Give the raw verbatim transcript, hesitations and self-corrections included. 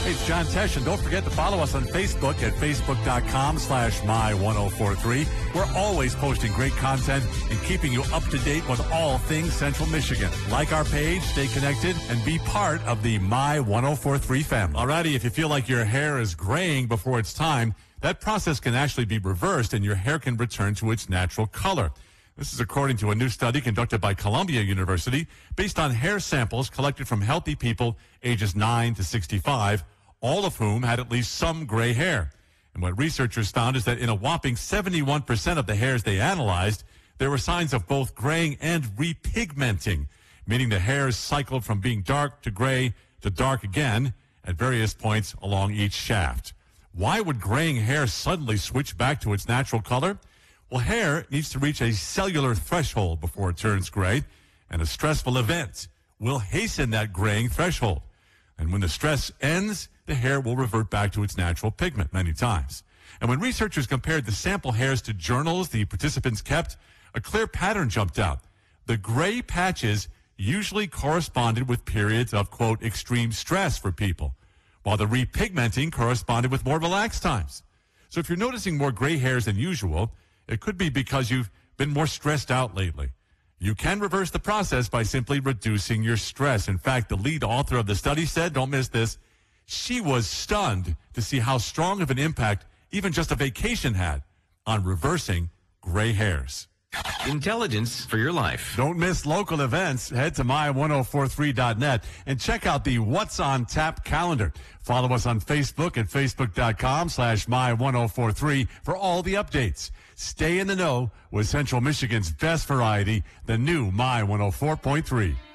Hey, it's John Tesh, and don't forget to follow us on Facebook at facebook.com slash my 1043. We're always posting great content and keeping you up to date with all things Central Michigan. Like our page, stay connected, and be part of the My ten forty-three family. Alrighty, if you feel like your hair is graying before it's time, that process can actually be reversed and your hair can return to its natural color. This is according to a new study conducted by Columbia University based on hair samples collected from healthy people ages nine to sixty-five, all of whom had at least some gray hair. And what researchers found is that in a whopping seventy-one percent of the hairs they analyzed, there were signs of both graying and repigmenting, meaning the hairs cycled from being dark to gray to dark again at various points along each shaft. Why would graying hair suddenly switch back to its natural color? Well, hair needs to reach a cellular threshold before it turns gray, and a stressful event will hasten that graying threshold. And when the stress ends, the hair will revert back to its natural pigment many times. And when researchers compared the sample hairs to journals the participants kept, a clear pattern jumped out. The gray patches usually corresponded with periods of, quote, extreme stress for people, while the repigmenting corresponded with more relaxed times. So if you're noticing more gray hairs than usual, it could be because you've been more stressed out lately. You can reverse the process by simply reducing your stress. In fact, the lead author of the study said, don't miss this, she was stunned to see how strong of an impact even just a vacation had on reversing gray hairs. Intelligence for your life. Don't miss local events. Head to my ten forty-three dot net and check out the What's on Tap calendar. Follow us on Facebook at facebook.com slash my 1043 for all the updates. Stay in the know with Central Michigan's best variety, the new My one oh four point three.